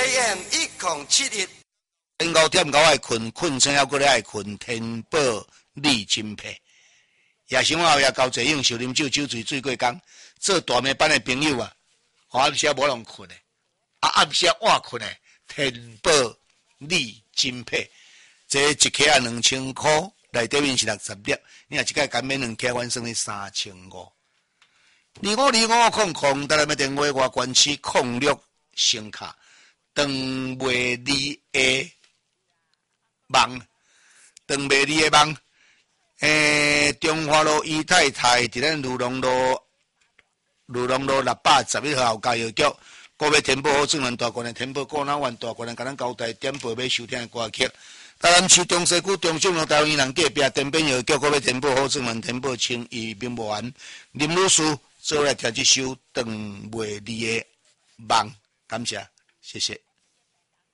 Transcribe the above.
AM1071。 天5点我爱困，困醒还过来爱困，天宝利金配。夜生活也交济应酬啉酒，酒醉醉过工。做大妹班的朋友啊，暗时无人困的，暗时晚困的，天宝利金配。这一克啊2000块，内底面是60粒，你若一届减免2克，反算你3500。252500，带来咩电话？外关区06声卡，长袂离的梦，长袂离的梦。中华路姨太太伫咱鲁龙路611号交易局，国美天宝好正源大观的天宝果脑丸大观的，甲咱交代点播要收听的歌曲。台南市中西区中正路台湾医人隔壁天边药局，国美天宝好正源天宝清医并无完，林女士做来听这首长袂离的梦，感谢，谢谢。